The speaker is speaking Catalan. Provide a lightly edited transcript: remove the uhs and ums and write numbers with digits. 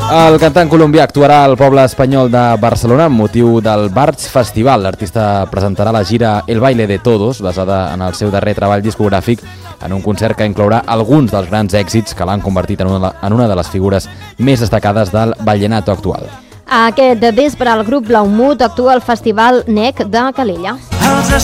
El cantant colombià actuarà al poble espanyol de Barcelona amb motiu del Barts Festival. L'artista presentarà la gira El baile de todos, basada en el seu darrer treball discogràfic, en un concert que inclourà alguns dels grans èxits que l'han convertit en una de les figures més destacades del vallenato actual. Aquest vespre el grup Blaumut actua al Festival NEC de Calella.